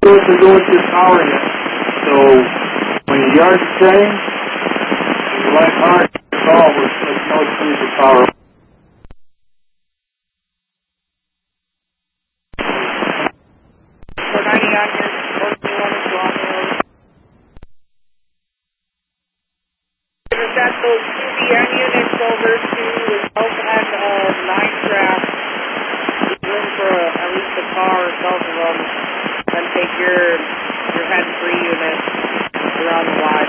goes to go into your power unit. So when your yard's setting, you like hard to call with no screws of power. For 90 on your 41 is long road. We've got those 2BN units over to South End of 9 Craft. There's room for at least a car or south of them. Then take your hands-free unit around the block.